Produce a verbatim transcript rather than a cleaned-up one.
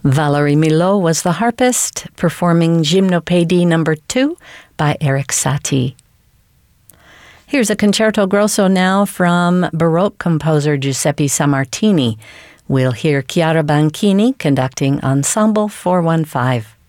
Valerie Milot was the harpist, performing Gymnopédie number two by Erik Satie. Here's a concerto grosso now from Baroque composer Giuseppe Sammartini. We'll hear Chiara Banchini conducting Ensemble four one five.